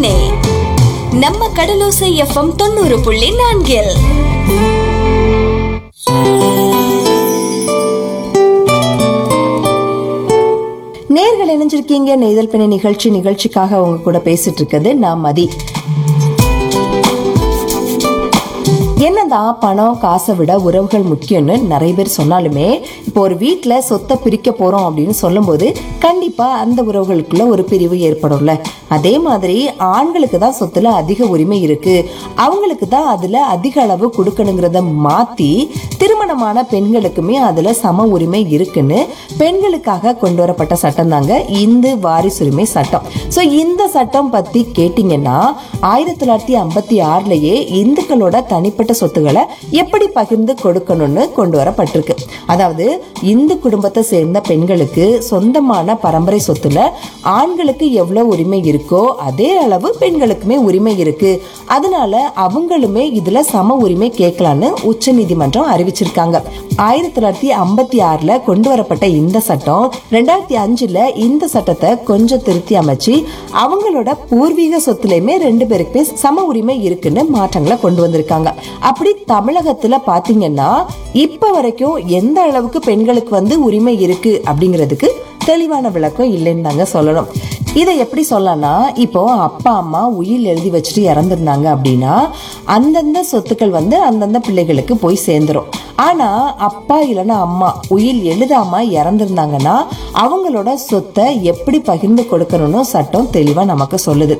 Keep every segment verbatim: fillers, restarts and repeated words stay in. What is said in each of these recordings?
பெண்ணே நம்ம கடலோசை எஃப்எம் தொண்ணூறு புள்ளி நான்கில். நேர்கள் இணைஞ்சிருக்கீங்க நெய்தல் பெண்ணை நிகழ்ச்சி நிகழ்ச்சிக்காக உங்க கூட பேசிட்டு இருக்கிறது நான் மதி. என்னதான் பணம் காசை விட உறவுகள் முக்கியம்னு நிறைய பேர் சொன்னாலுமே, இப்போ ஒரு வீட்டுல சொத்தை பிரிக்க போறோம் அப்படின்னு சொல்லும் போது கண்டிப்பா அந்த உறவுகளுக்குள்ள ஒரு பிரிவு ஏற்படும்ல. அதே மாதிரி ஆண்களுக்கு தான் சொத்துல அதிக உரிமை இருக்கு, அவங்களுக்கு தான் அதுல அதிக அளவு கொடுக்கணுங்கிறத மாத்தி திருமணமான பெண்களுக்குமே அதுல சம உரிமை இருக்குன்னு பெண்களுக்காக கொண்டு வரப்பட்ட சட்டம் தாங்க இந்து வாரிசுரிமை சட்டம். சோ இந்த சட்டம் பத்தி கேட்டீங்கன்னா, ஆயிரத்தி தொள்ளாயிரத்தி ஐம்பத்தி ஆறுலயே இந்துக்களோட தனிப்பட்ட சொத்துக்களை எப்படி பகிர்ந்து கொடுக்கணும்னு கொண்டு வரப்பட்டிருக்கு. அதாவது இந்து குடும்பத்தை சேர்ந்த பெண்களுக்கு சொந்தமான பரம்பரை சொத்துல ஆண்களுக்கு எவ்வளவு உரிமை இருக்கோ அதே அளவு பெண்களுக்குமே உரிமை இருக்கு. அதனால அவங்களுமே இதுல சம உரிமை கேட்கலான்னு உச்ச நீதிமன்றம் அறிவிச்சிருக்காங்க. ஆயிரத்தி தொள்ளாயிரத்தி ஐம்பத்தி ஆறுல கொண்டு வரப்பட்ட இந்த சட்டம் ரெண்டாயிரத்தி அஞ்சுல இந்த சட்டத்தை கொஞ்சம் திருத்தி அமைச்சு அவங்களோட பூர்வீக சொத்துலயுமே ரெண்டு பேருக்குமே சம உரிமை இருக்குன்னு மாற்றங்களை கொண்டு வந்திருக்காங்க. அப்படி தமிழகத்துல பாத்தீங்கன்னா இப்ப வரைக்கும் எந்த அளவுக்கு பெண்களுக்கு வந்து உரிமை இருக்கு அப்படிங்கிறதுக்கு தெளிவான விளக்கம் இல்லைன்னு தாங்க சொல்லணும். இதை எப்படி சொல்லலாம்னா, இப்போ அப்பா அம்மா உயில் எழுதி வச்சுட்டு இறந்துருந்தாங்க அப்படின்னா அந்தந்த சொத்துக்கள் வந்து அந்தந்த பிள்ளைகளுக்கு போய் சேர்ந்துரும். ஆனா அப்பா இல்லைன்னா அம்மா உயில் எழுதாம இறந்துருந்தாங்கன்னா அவங்களோட சொத்தை எப்படி பகிர்ந்து கொடுக்கணும்னு சட்டம் தெளிவா நமக்கு சொல்லுது.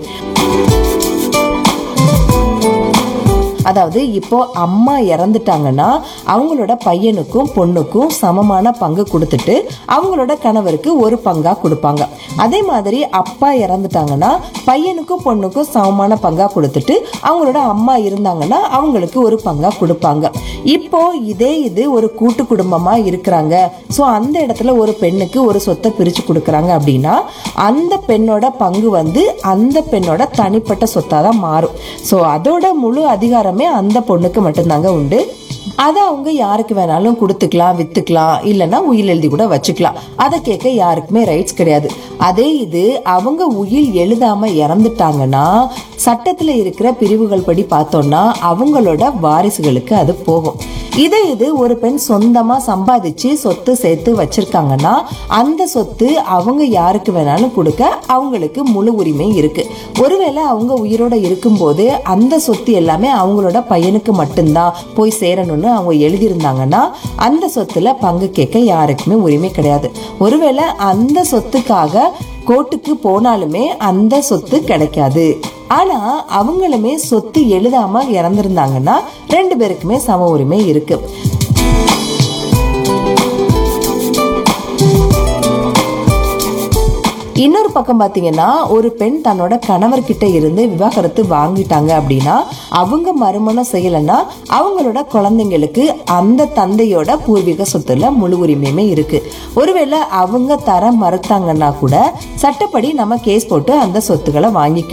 அதாவது இப்போ அம்மா இறந்துட்டாங்கன்னா அவங்களோட பையனுக்கும் பொண்ணுக்கும் சமமான பங்கு கொடுத்துட்டு அவங்களோட கணவருக்கு ஒரு பங்கா கொடுப்பாங்க. அதே மாதிரி அப்பா இறந்துட்டாங்கன்னா பையனுக்கும் பொண்ணுக்கும் சமமான பங்கா கொடுத்துட்டு அவங்களோட அம்மா இருந்தாங்கன்னா அவங்களுக்கு ஒரு பங்கா கொடுப்பாங்க. இப்போ இதே இது ஒரு கூட்டு குடும்பமா இருக்கிறாங்க, சோ அந்த இடத்துல ஒரு பெண்ணுக்கு ஒரு சொத்தை பிரிச்சு கொடுக்கறாங்க அப்படின்னா அந்த பெண்ணோட பங்கு வந்து அந்த பெண்ணோட தனிப்பட்ட சொத்தா தான் மாறும். சோ அதோட முழு அதிகாரம் அந்த பொண்ணுக்கு மட்டும்தாங்க உண்டு. அதை அவங்க யாருக்கு வேணாலும் கொடுத்துக்கலாம், வித்துக்கலாம், இல்லைன்னா உயில் எழுதி கூட வச்சுக்கலாம். அதை கேட்க யாருக்குமே ரைட்ஸ் கிடையாது. அதே இது அவங்க உயில் எழுதாம இறந்துட்டாங்கன்னா சட்டத்துல இருக்கிற பிரிவுகள் படி பார்த்தோம்னா அவங்களோட வாரிசுகளுக்கு அது போகும். இதே இது ஒரு பெண் சொந்தமா சம்பாதிச்சு சொத்து சேர்த்து வச்சிருக்காங்கன்னா அந்த சொத்து அவங்க யாருக்கு வேணாலும் கொடுக்க அவங்களுக்கு முழு உரிமை இருக்கு. ஒருவேளை அவங்க உயிரோட இருக்கும் போது அந்த சொத்து எல்லாமே அவங்களோட பையனுக்கு மட்டும்தான் போய் சேரணும்னு அவங்க எழுதியிருந்தாங்கன்னா அந்த சொத்துல பங்கு கேட்க யாருக்குமே உரிமை கிடையாது. ஒருவேளை அந்த சொத்துக்காக கோர்ட்டுக்கு போனாலுமே அந்த சொத்து கிடைக்காது. ஆனா அவங்களுமே சொத்து எழுதாம இறந்திருந்தாங்கன்னா ரெண்டு பேருக்குமே சம உரிமை இருக்கு. இன்னொரு பக்கம் பாத்தீங்கன்னா, ஒரு பெண் தன்னோட கணவர்கிட்ட இருந்து விவாகரத்து வாங்கிட்டாங்க அப்படின்னா அவங்க மறுமணம் செய்யலன்னா அவங்களோட குழந்தைங்களுக்கு அந்த தந்தையோட பூர்வீக சொத்துல முழு உரிமையுமே இருக்கு. ஒருவேளை அவங்க தர மறுத்தாங்கன்னா கூட சட்டப்படி நம்ம கேஸ் போட்டு அந்த சொத்துக்களை வாங்கிக்கலாம்.